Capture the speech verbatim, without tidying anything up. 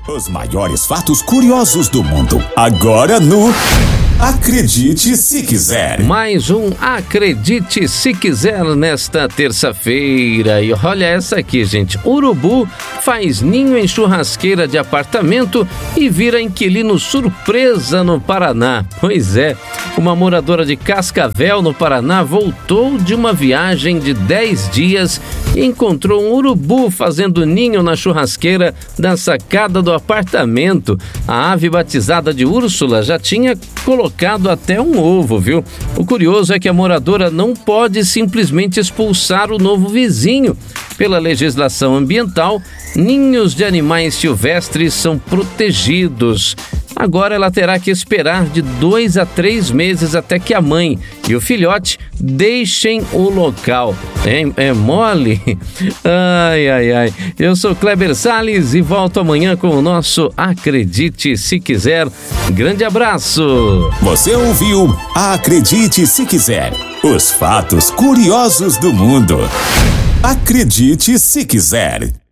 Os maiores fatos curiosos do mundo, agora no Acredite Se Quiser. Mais um Acredite Se Quiser nesta terça-feira. E olha essa aqui, gente. Urubu faz ninho em churrasqueira de apartamento e vira inquilino surpresa no Paraná. Pois é, uma moradora de Cascavel, no Paraná, voltou de uma viagem de dez dias e encontrou um urubu fazendo ninho na churrasqueira da sacada do apartamento. A ave, batizada de Úrsula, já tinha colocado até um ovo, viu? O curioso é que a moradora não pode simplesmente expulsar o novo vizinho. Pela legislação ambiental, ninhos de animais silvestres são protegidos. Agora ela terá que esperar de dois a três meses até que a mãe e o filhote deixem o local. É, é mole? Ai, ai, ai. Eu sou Kleber Salles e volto amanhã com o nosso Acredite Se Quiser. Grande abraço! Você ouviu Acredite Se Quiser. Os fatos curiosos do mundo. Acredite Se Quiser.